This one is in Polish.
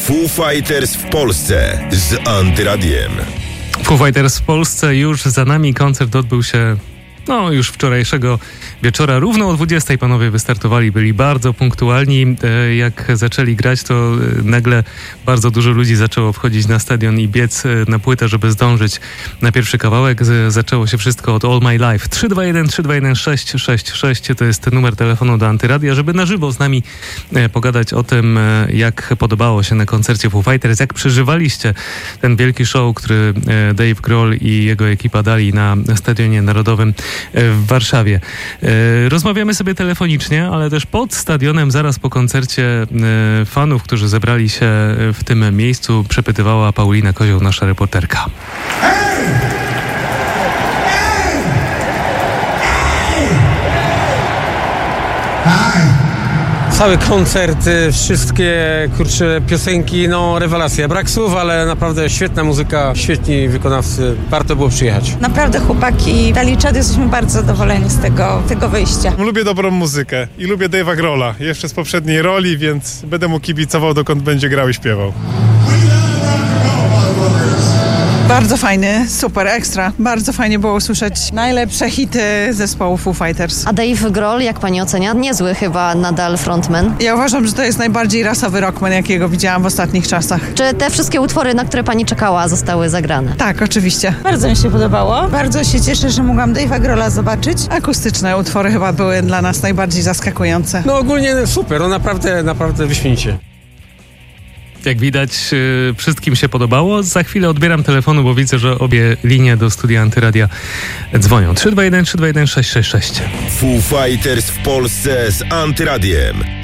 Foo Fighters w Polsce z Antyradiem. Foo Fighters w Polsce już za nami. Koncert odbył się już wczorajszego wieczora. Równo o 20:00 panowie wystartowali, byli bardzo punktualni. Jak zaczęli grać, to nagle bardzo dużo ludzi zaczęło wchodzić na stadion i biec na płytę, żeby zdążyć na pierwszy kawałek. Zaczęło się wszystko od All My Life. 321-321-666 to jest numer telefonu do Antyradia, żeby na żywo z nami pogadać o tym, jak podobało się na koncercie Foo Fighters, jak przeżywaliście ten wielki show, który Dave Grohl i jego ekipa dali na Stadionie Narodowym w Warszawie. Rozmawiamy sobie telefonicznie, ale też pod stadionem, zaraz po koncercie fanów, którzy zebrali się w tym miejscu, przepytywała Paulina Kozioł, nasza reporterka. Cały koncert, wszystkie piosenki, rewelacja. Brak słów, ale naprawdę świetna muzyka, świetni wykonawcy. Warto było przyjechać. Naprawdę chłopaki dali czad, jesteśmy bardzo zadowoleni z tego wyjścia. Lubię dobrą muzykę i lubię Dave'a Grohla. Jeszcze z poprzedniej roli, więc będę mu kibicował, dokąd będzie grał i śpiewał. Bardzo fajny, super, ekstra. Bardzo fajnie było usłyszeć najlepsze hity zespołu Foo Fighters. A Dave Grohl, jak pani ocenia? Niezły chyba nadal frontman. Ja uważam, że to jest najbardziej rasowy rockman, jakiego widziałam w ostatnich czasach. Czy te wszystkie utwory, na które pani czekała, zostały zagrane? Tak, oczywiście. Bardzo mi się podobało. Bardzo się cieszę, że mogłam Dave'a Grohla zobaczyć. Akustyczne utwory chyba były dla nas najbardziej zaskakujące. Ogólnie super, naprawdę wyśmienicie. Jak widać, wszystkim się podobało. Za chwilę odbieram telefonu, bo widzę, że obie linie do studia Antyradia dzwonią. 321-321-666. Foo Fighters w Polsce z Antyradiem.